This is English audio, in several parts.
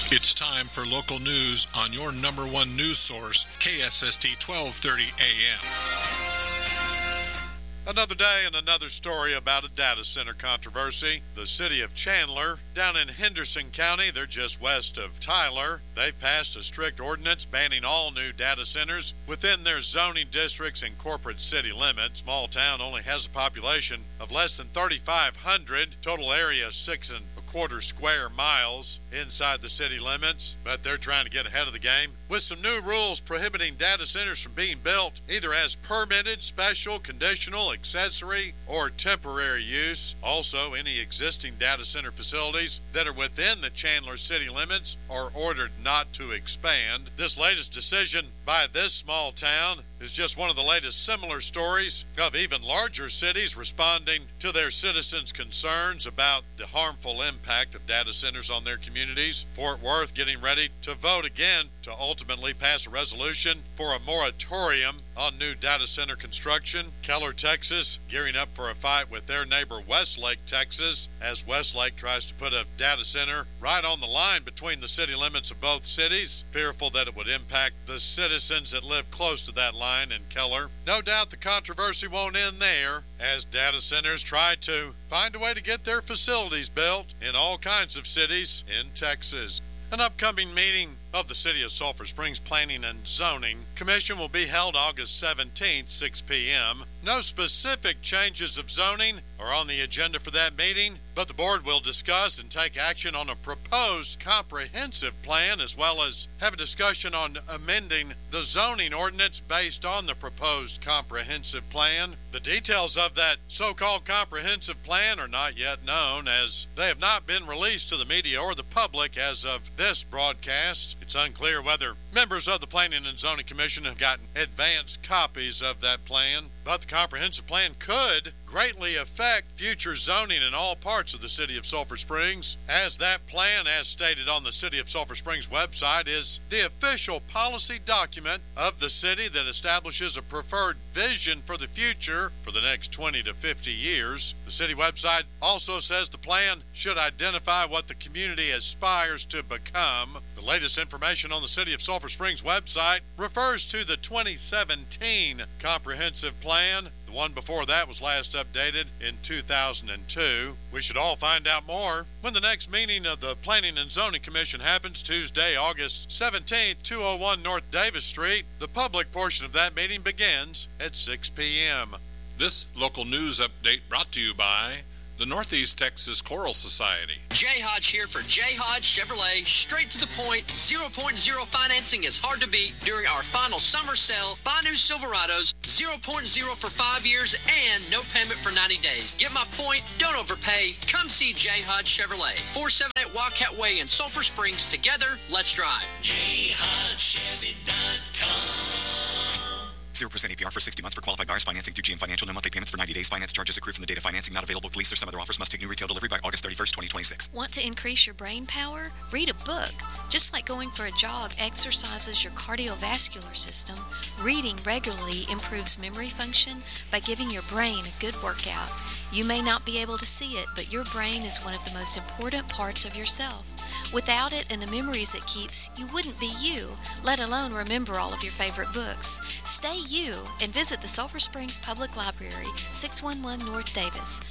It's time for local news on your number one news source, KSST 1230 AM. Another day and another story about a data center controversy. The city of Chandler, down in Henderson County, they're just west of Tyler. They've passed a strict ordinance banning all new data centers within their zoning districts and corporate city limits. Small town only has a population of less than 3,500. Total area 6.25 square miles inside the city limits, but they're trying to get ahead of the game with some new rules prohibiting data centers from being built either as permitted, special, conditional, accessory, or temporary use. Also, any existing data center facilities that are within the Chandler city limits are ordered not to expand. This latest decision by this small town is just one of the latest similar stories of even larger cities responding to their citizens' concerns about the harmful impact of data centers on their communities. Fort Worth getting ready to vote again to ultimately pass a resolution for a moratorium on new data center construction. Keller, Texas, gearing up for a fight with their neighbor Westlake, Texas, as Westlake tries to put a data center right on the line between the city limits of both cities, fearful that it would impact the citizens that live close to that line in Keller. No doubt the controversy won't end there, as data centers try to find a way to get their facilities built in all kinds of cities in Texas. An upcoming meeting of the City of Sulphur Springs Planning and Zoning Commission will be held August 17th, 6 p.m. No specific changes of zoning are on the agenda for that meeting, but the board will discuss and take action on a proposed comprehensive plan, as well as have a discussion on amending the zoning ordinance based on the proposed comprehensive plan. The details of that so-called comprehensive plan are not yet known, as they have not been released to the media or the public as of this broadcast. It's unclear whether members of the Planning and Zoning Commission have gotten advanced copies of that plan, but the comprehensive plan could greatly affect future zoning in all parts of the City of Sulphur Springs, as that plan, as stated on the City of Sulphur Springs website, is the official policy document of the city that establishes a preferred vision for the future for the next 20 to 50 years. The city website also says the plan should identify what the community aspires to become. The latest information on the City of Sulphur Springs website refers to the 2017 comprehensive plan. The one before that was last updated in 2002. We should all find out more when the next meeting of the Planning and Zoning Commission happens Tuesday, August 17th, 201 North Davis Street. The public portion of that meeting begins at 6 p.m. This local news update brought to you by the Northeast Texas Choral Society. Jay Hodge here for Jay Hodge Chevrolet. Straight to the point, 0.0 financing is hard to beat during our final summer sale. Buy new Silverados, 0.0 for 5 years and no payment for 90 days. Get my point, don't overpay. Come see Jay Hodge Chevrolet. 478 Wildcat Way in Sulphur Springs. Together, let's drive. JayHodgeChevy.com. 0% APR for 60 months for qualified buyers. Financing through GM Financial. No monthly payments for 90 days. Finance charges accrue from the date of financing. Not available with lease or some other offers. Must take new retail delivery by August 31st, 2026. Want to increase your brain power? Read a book. Just like going for a jog exercises your cardiovascular system, reading regularly improves memory function by giving your brain a good workout. You may not be able to see it, but your brain is one of the most important parts of yourself. Without it and the memories it keeps, you wouldn't be you, let alone remember all of your favorite books. Stay you and visit the Sulphur Springs Public Library, 611 North Davis,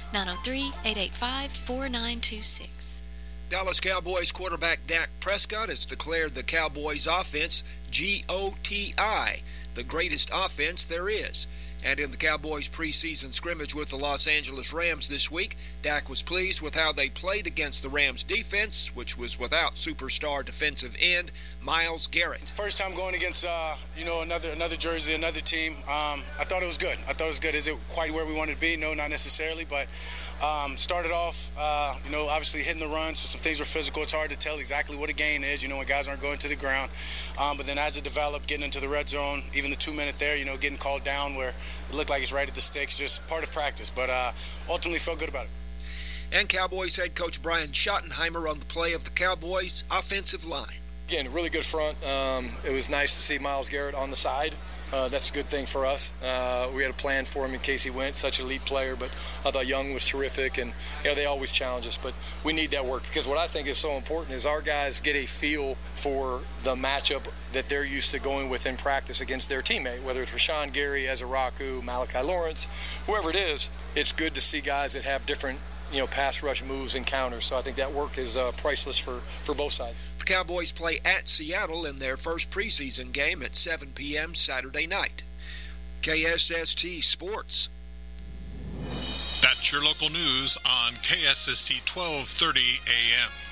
903-885-4926. Dallas Cowboys quarterback Dak Prescott has declared the Cowboys offense GOTI, the greatest offense there is. And in the Cowboys preseason scrimmage with the Los Angeles Rams this week, Dak was pleased with how they played against the Rams defense, which was without superstar defensive end Myles Garrett. First time going against another jersey, another team. I thought it was good. Is it quite where we wanted to be? No, not necessarily, but started off, obviously hitting the run, so some things were physical. It's hard to tell exactly what a gain is, when guys aren't going to the ground. But then as it developed, getting into the red zone, even the 2 minute there, getting called down where it looked like it's right at the sticks, just part of practice. But ultimately felt good about it. And Cowboys head coach Brian Schottenheimer on the play of the Cowboys' offensive line. Again, a really good front. It was nice to see Myles Garrett on the side. That's a good thing for us. We had a plan for him in case he went, such an elite player, but I thought Young was terrific, and they always challenge us, but we need that work, because what I think is so important is our guys get a feel for the matchup that they're used to going with in practice against their teammate, whether it's Rashawn Gary, Ezra-Raku, Malachi Lawrence, whoever it is. It's good to see guys that have different pass rush moves and counters. So I think that work is priceless for both sides. The Cowboys play at Seattle in their first preseason game at 7 p.m. Saturday night. KSST Sports. That's your local news on KSST 1230 AM.